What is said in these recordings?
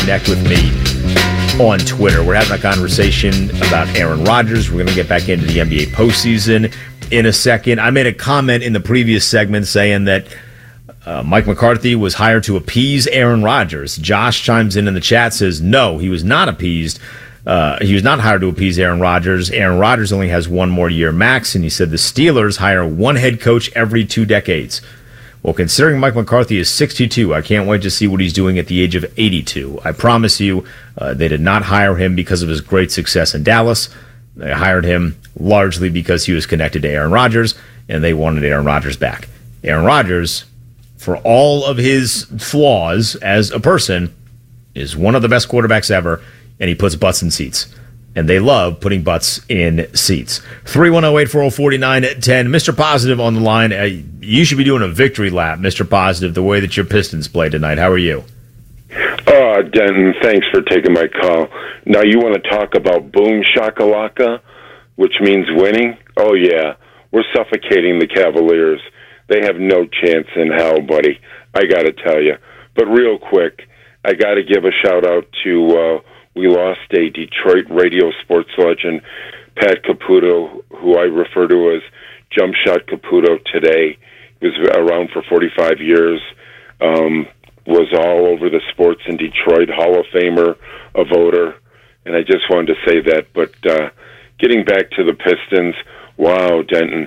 connect with me on Twitter. We're having a conversation about Aaron Rodgers. We're going to get back into the NBA postseason in a second. I made a comment in the previous segment saying that Mike McCarthy was hired to appease Aaron Rodgers. Josh chimes in the chat, says, no, he was not appeased. He was not hired to appease Aaron Rodgers. Aaron Rodgers only has one more year max, and he said the Steelers hire one head coach every 2 decades. Well, considering Mike McCarthy is 62, I can't wait to see what he's doing at the age of 82. I promise you, they did not hire him because of his great success in Dallas. They hired him largely because he was connected to Aaron Rodgers, and they wanted Aaron Rodgers back. Aaron Rodgers, for all of his flaws as a person, is one of the best quarterbacks ever, and he puts butts in seats. And they love putting butts in seats. 310-840-4910. Mr. Positive on the line. You should be doing a victory lap, Mr. Positive, the way that your Pistons played tonight. How are you? Denton, thanks for taking my call. Now, you want to talk about boom shakalaka, which means winning? Oh, yeah. We're suffocating the Cavaliers. They have no chance in hell, buddy. I got to tell you. But real quick, I got to give a shout-out to... we lost a Detroit radio sports legend, Pat Caputo, who I refer to as Jump Shot Caputo today. He was around for 45 years, was all over the sports in Detroit, Hall of Famer, a voter, and I just wanted to say that. But getting back to the Pistons, wow, Denton,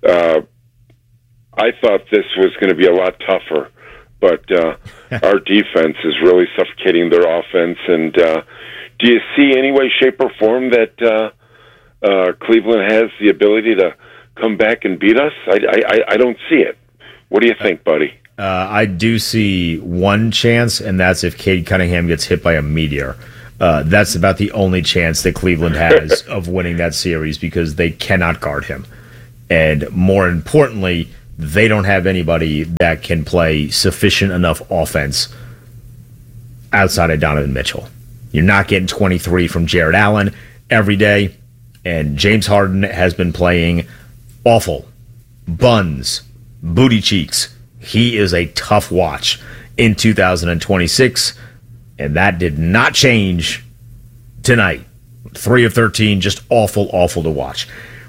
I thought this was going to be a lot tougher, but our defense is really suffocating their offense. And do you see any way, shape, or form that Cleveland has the ability to come back and beat us? I don't see it. What do you think, buddy? I do see one chance, and that's if Cade Cunningham gets hit by a meteor. That's about the only chance that Cleveland has of winning that series because they cannot guard him. And more importantly, they don't have anybody that can play sufficient enough offense outside of Donovan Mitchell. You're not getting 23 from Jared Allen every day, and James Harden has been playing awful. Buns, booty cheeks. He is a tough watch in 2026, and that did not change tonight. 3 of 13, just awful, awful to watch.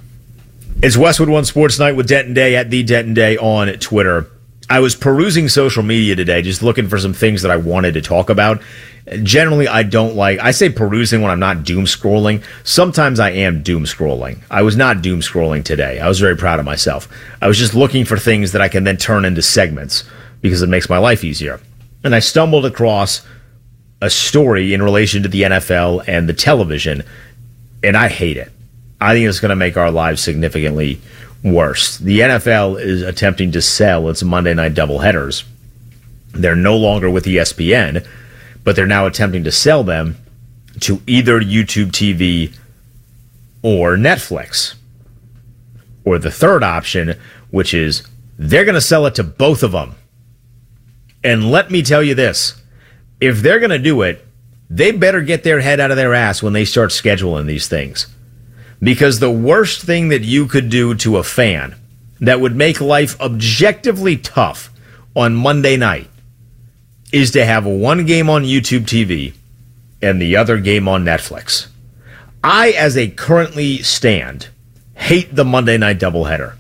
It's Westwood One Sports Night with Denton Day at the Denton Day on Twitter. I was perusing social media today, just looking for some things that I wanted to talk about. Generally, I say perusing when I'm not doom scrolling. Sometimes I am doom scrolling. I was not doom scrolling today. I was very proud of myself. I was just looking for things that I can then turn into segments because it makes my life easier. And I stumbled across a story in relation to the NFL and the television, and I hate it. I think it's going to make our lives significantly worse. The NFL is attempting to sell its Monday night doubleheaders. They're no longer with ESPN, but they're now attempting to sell them to either YouTube TV or Netflix. Or the third option, which is they're going to sell it to both of them. And let me tell you this, if they're going to do it, they better get their head out of their ass when they start scheduling these things. Because the worst thing that you could do to a fan that would make life objectively tough on Monday night is to have one game on YouTube TV and the other game on Netflix. I, as a currently stand, hate the Monday night doubleheader.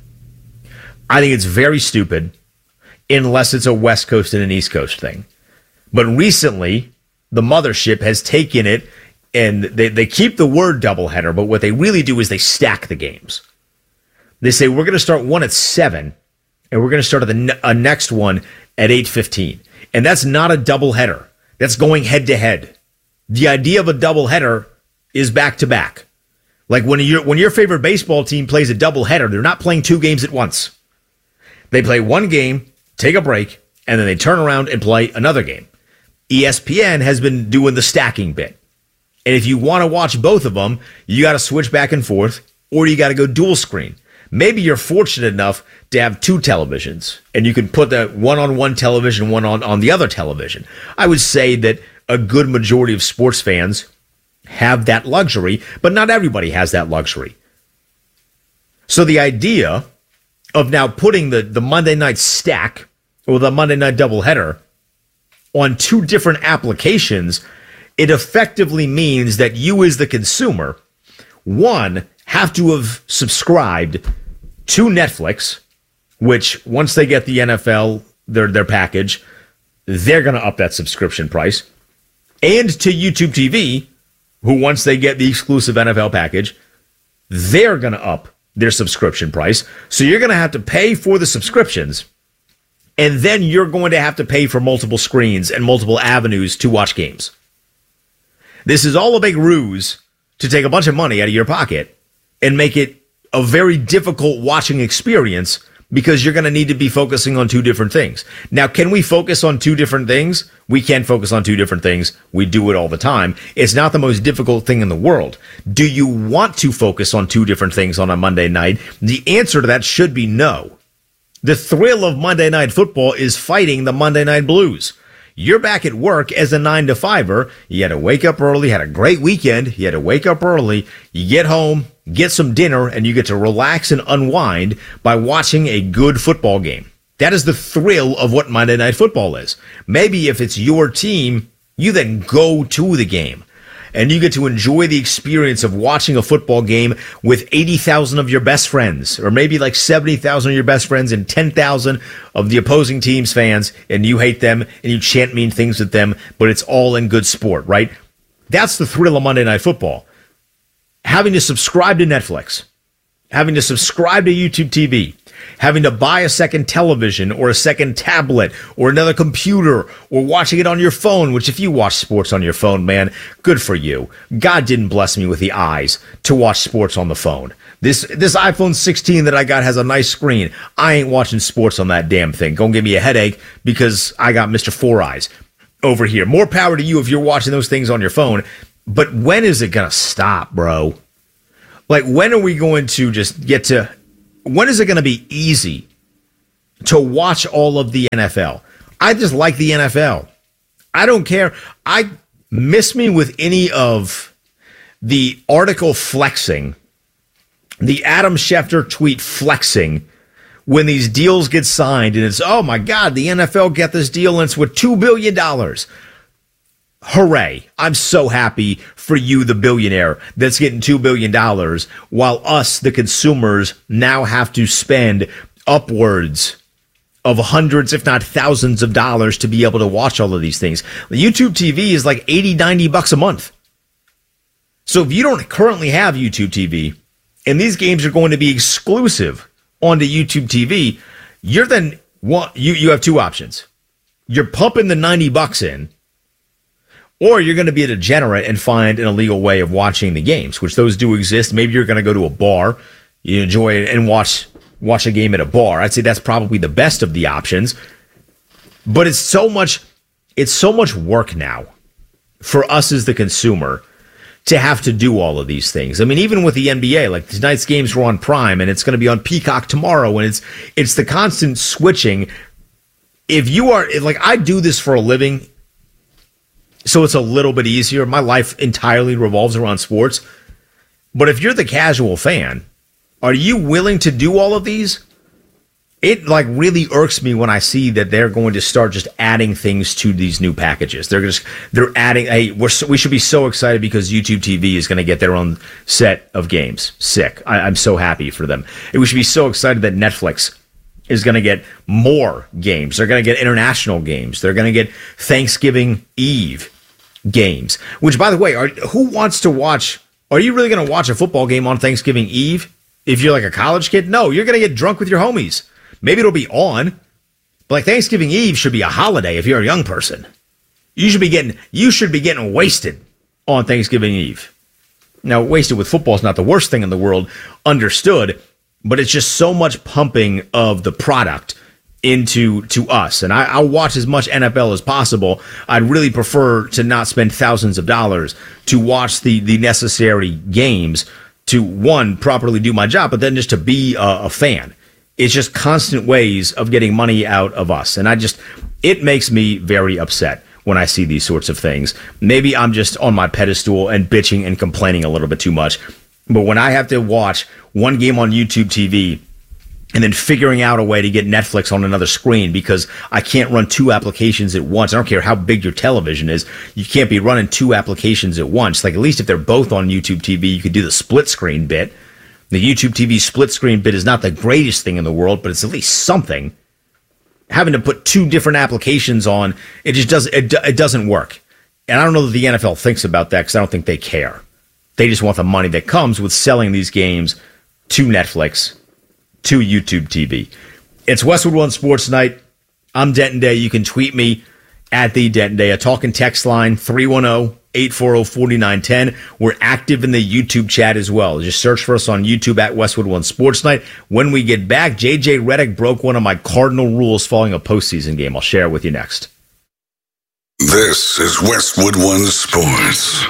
I think it's very stupid unless it's a West Coast and an East Coast thing. But recently, the mothership has taken it and they keep the word doubleheader, but what they really do is they stack the games. They say, we're going to start one at 7, and we're going to start a next one at 8:15. And that's not a doubleheader. That's going head-to-head. The idea of a doubleheader is back-to-back. Like when your favorite baseball team plays a doubleheader, they're not playing 2 games at once. They play one game, take a break, and then they turn around and play another game. ESPN has been doing the stacking bit. And if you want to watch both of them, you got to switch back and forth, or you got to go dual screen. Maybe you're fortunate enough to have 2 televisions, and you can put that one on one television, one on the other television. I would say that a good majority of sports fans have that luxury, but not everybody has that luxury. So the idea of now putting the Monday night stack or the Monday night doubleheader on 2 different applications it effectively means that you as the consumer, one, have to have subscribed to Netflix, which once they get the NFL, their package, they're going to up that subscription price, and to YouTube TV, who once they get the exclusive NFL package, they're going to up their subscription price. So you're going to have to pay for the subscriptions, and then you're going to have to pay for multiple screens and multiple avenues to watch games. This is all a big ruse to take a bunch of money out of your pocket and make it a very difficult watching experience, because you're going to need to be focusing on two different things. Now, can we focus on two different things? We can focus on two different things. We do it all the time. It's not the most difficult thing in the world. Do you want to focus on two different things on a Monday night? The answer to that should be no. The thrill of Monday Night Football is fighting the Monday Night Blues. You're back at work as a 9-to-5er. You had to wake up early, had a great weekend. You had to wake up early. You get home, get some dinner, and you get to relax and unwind by watching a good football game. That is the thrill of what Monday Night Football is. Maybe if it's your team, you then go to the game, and you get to enjoy the experience of watching a football game with 80,000 of your best friends, or maybe like 70,000 of your best friends and 10,000 of the opposing team's fans, and you hate them and you chant mean things at them, but it's all in good sport, right? That's the thrill of Monday Night Football. Having to subscribe to Netflix, having to subscribe to YouTube TV, having to buy a second television or a second tablet or another computer, or watching it on your phone, which if you watch sports on your phone, man, good for you. God didn't bless me with the eyes to watch sports on the phone. This iPhone 16 that I got has a nice screen. I ain't watching sports on that damn thing. Gonna give me a headache because I got Mr. Four Eyes over here. More power to you if you're watching those things on your phone. But when is it gonna stop, bro? Like, when are we going to just get to... When is it going to be easy to watch all of the NFL? I just like the NFL. I don't care. I miss me with any of the article flexing, the Adam Schefter tweet flexing, when these deals get signed and it's, oh my God, the NFL got this deal and it's worth $2 billion. Hooray. I'm so happy for you, the billionaire, that's getting $2 billion, while us, the consumers, now have to spend upwards of hundreds, if not thousands of dollars to be able to watch all of these things. YouTube TV is like $80-$90 a month. So if you don't currently have YouTube TV, and these games are going to be exclusive onto YouTube TV, you have two options. You're pumping the $90 in, or you're going to be a degenerate and find an illegal way of watching the games, which those do exist. Maybe you're going to go to a bar, you enjoy it, and watch a game at a bar. I'd say that's probably the best of the options. But it's so much work now for us as the consumer to have to do all of these things. I mean, even with the NBA, like tonight's games were on Prime, and it's going to be on Peacock tomorrow, and it's the constant switching. If you are, like, I do this for a living, so it's a little bit easier. My life entirely revolves around sports. But if you're the casual fan, are you willing to do all of these? It like really irks me when I see that they're going to start just adding things to these new packages. They're adding. Hey, we should be so excited because YouTube TV is going to get their own set of games. Sick. I'm so happy for them. And we should be so excited that Netflix is going to get more games. They're going to get international games. They're going to get Thanksgiving Eve games. Which, by the way, who wants to watch? Are you really going to watch a football game on Thanksgiving Eve? If you're like a college kid, no, you're going to get drunk with your homies. Maybe it'll be on, but like Thanksgiving Eve should be a holiday if you're a young person. You should be getting wasted on Thanksgiving Eve. Now, wasted with football is not the worst thing in the world, understood, but it's just so much pumping of the product into us. And I'll watch as much NFL as possible. I'd really prefer to not spend thousands of dollars to watch the necessary games to, one, properly do my job, but then just to be a fan. It's just constant ways of getting money out of us. And it makes me very upset when I see these sorts of things. Maybe I'm just on my pedestal and bitching and complaining a little bit too much. But when I have to watch one game on YouTube TV and then figuring out a way to get Netflix on another screen because I can't run 2 applications at once. I don't care how big your television is. You can't be running 2 applications at once. Like, at least if they're both on YouTube TV, you could do the split screen bit. The YouTube TV split screen bit is not the greatest thing in the world, but it's at least something. Having to put 2 different applications on, it just doesn't work. And I don't know that the NFL thinks about that because I don't think they care. They just want the money that comes with selling these games to Netflix, to YouTube TV. It's Westwood One Sports Night. I'm Denton Day. You can tweet me at the Denton Day. A talk and text line, 310-840-4910. We're active in the YouTube chat as well. Just search for us on YouTube at Westwood One Sports Night. When we get back, JJ Redick broke one of my cardinal rules following a postseason game. I'll share it with you next. This is Westwood One Sports.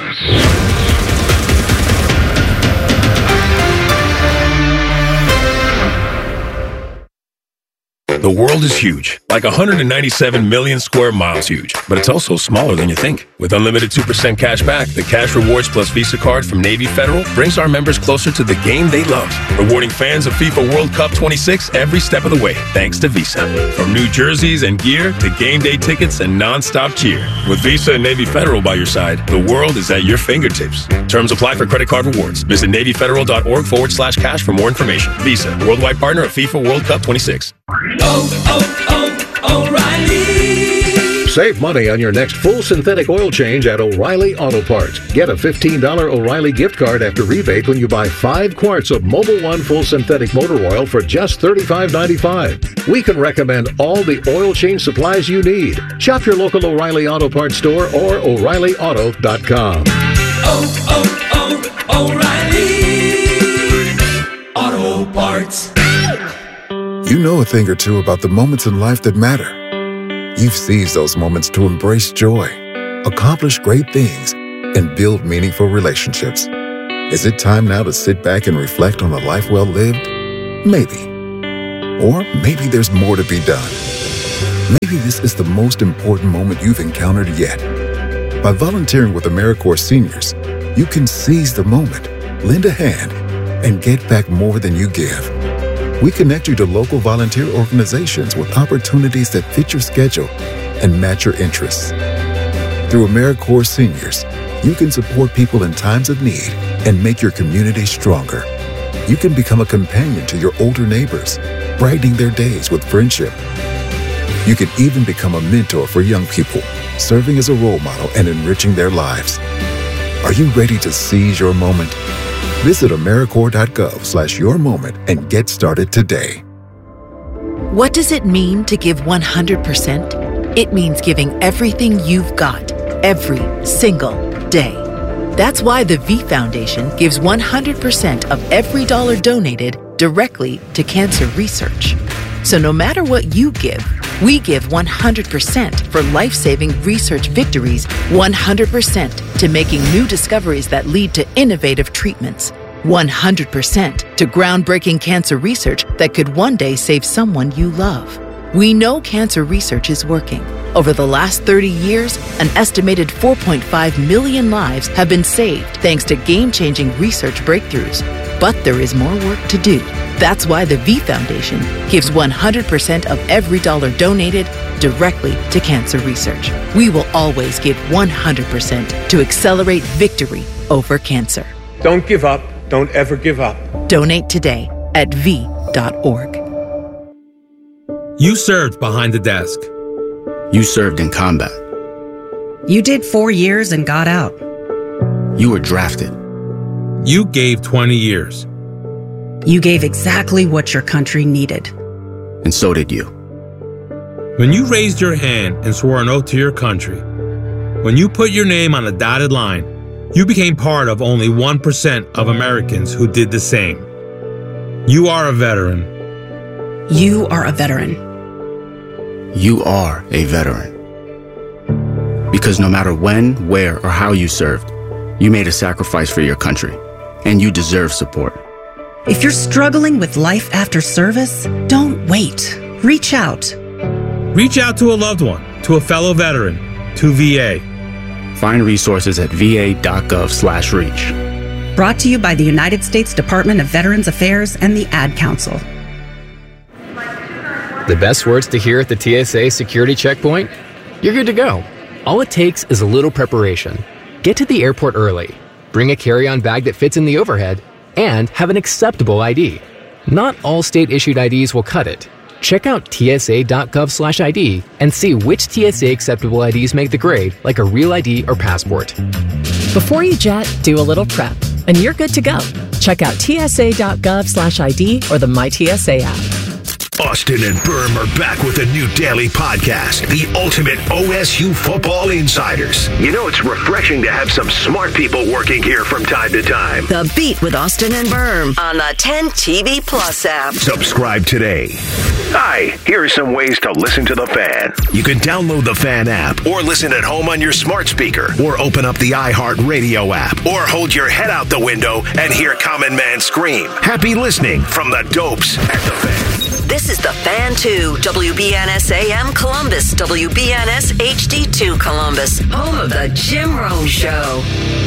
The world is huge, like 197 million square miles huge, but it's also smaller than you think. With unlimited 2% cash back, the Cash Rewards Plus Visa card from Navy Federal brings our members closer to the game they love, rewarding fans of FIFA World Cup 26 every step of the way, thanks to Visa. From new jerseys and gear to game day tickets and non-stop cheer. With Visa and Navy Federal by your side, the world is at your fingertips. Terms apply for credit card rewards. Visit NavyFederal.org/cash for more information. Visa, worldwide partner of FIFA World Cup 26. O'Reilly. Save money on your next full synthetic oil change at O'Reilly Auto Parts. Get a $15 O'Reilly gift card after rebate when you buy 5 quarts of Mobil 1 full synthetic motor oil for just $35.95. We can recommend all the oil change supplies you need. Shop your local O'Reilly Auto Parts store or O'ReillyAuto.com. O'Reilly Auto Parts. You know a thing or two about the moments in life that matter. You've seized those moments to embrace joy, accomplish great things, and build meaningful relationships. Is it time now to sit back and reflect on a life well lived? Maybe. Or maybe there's more to be done. Maybe this is the most important moment you've encountered yet. By volunteering with AmeriCorps Seniors, you can seize the moment, lend a hand, and get back more than you give. We connect you to local volunteer organizations with opportunities that fit your schedule and match your interests. Through AmeriCorps Seniors, you can support people in times of need and make your community stronger. You can become a companion to your older neighbors, brightening their days with friendship. You can even become a mentor for young people, serving as a role model and enriching their lives. Are you ready to seize your moment? Visit AmeriCorps.gov/yourmoment and get started today. What does it mean to give 100%? It means giving everything you've got, every single day. That's why the V Foundation gives 100% of every dollar donated directly to cancer research. So no matter what you give, we give 100% for life-saving research victories, 100% to making new discoveries that lead to innovative treatments, 100% to groundbreaking cancer research that could one day save someone you love. We know cancer research is working. Over the last 30 years, an estimated 4.5 million lives have been saved thanks to game-changing research breakthroughs. But there is more work to do. That's why the V Foundation gives 100% of every dollar donated directly to cancer research. We will always give 100% to accelerate victory over cancer. Don't give up. Don't ever give up. Donate today at v.org. You served behind the desk. You served in combat. You did 4 years and got out. You were drafted. You gave 20 years. You gave exactly what your country needed. And so did you. When you raised your hand and swore an oath to your country, when you put your name on a dotted line, you became part of only 1% of Americans who did the same. You are a veteran. You are a veteran. You are a veteran. Because no matter when, where, or how you served, you made a sacrifice for your country, and you deserve support. If you're struggling with life after service, don't wait. Reach out. Reach out to a loved one, to a fellow veteran, to VA. Find resources at va.gov/reach. Brought to you by the United States Department of Veterans Affairs and the Ad Council. The best words to hear at the TSA security checkpoint? You're good to go. All it takes is a little preparation. Get to the airport early, bring a carry-on bag that fits in the overhead, and have an acceptable ID. Not all state-issued IDs will cut it. Check out tsa.gov/ID and see which TSA acceptable IDs make the grade, like a real ID or passport. Before you jet, do a little prep, and you're good to go. Check out tsa.gov/ID or the MyTSA app. Austin and Berm are back with a new daily podcast, The Ultimate OSU Football Insiders. You know, it's refreshing to have some smart people working here from time to time. The Beat with Austin and Berm on the 10 TV Plus app. Subscribe today. Hi, here are some ways to listen to The Fan. You can download the Fan app or listen at home on your smart speaker or open up the iHeartRadio app or hold your head out the window and hear Common Man scream. Happy listening from the Dopes at The Fan. This is The Fan 2, WBNS AM Columbus, WBNS HD2 Columbus, home of the Jim Rome Show.